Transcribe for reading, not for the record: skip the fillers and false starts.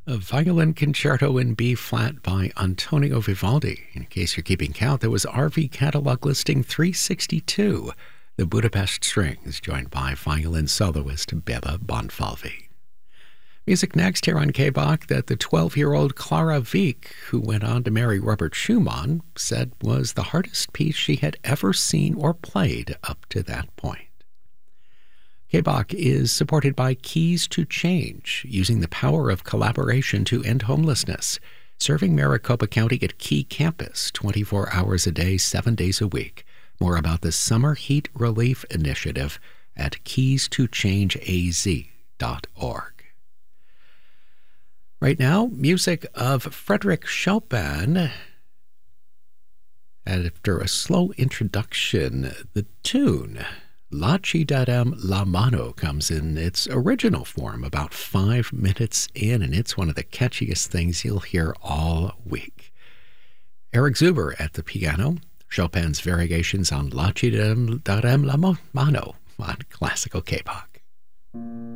A violin concerto in B flat by Antonio Vivaldi. In case you're keeping count, that was RV catalog listing 362. The Budapest Strings, joined by violin soloist Bela Bonfalvi. Music next here on K-Bach that the 12-year-old Clara Wieck, who went on to marry Robert Schumann, said was the hardest piece she had ever seen or played up to that point. K-Bach is supported by Keys to Change, using the power of collaboration to end homelessness, serving Maricopa County at Key Campus 24 hours a day, 7 days a week. More about the Summer Heat Relief Initiative at keystochangeaz.org. Right now, music of Frédéric Chopin. After a slow introduction, the tune La Ci Darem la Mano comes in its original form about 5 minutes in, and it's one of the catchiest things you'll hear all week. Eric Zuber at the piano, Chopin's variations on La Ci Darem la Mano on Classical K-Bach.